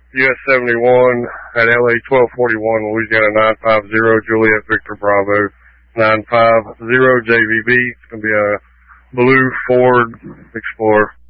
US 71 at LA 1241, Louisiana 950, Juliet Victor Bravo 950 JVB. It's going to be a blue Ford Explorer.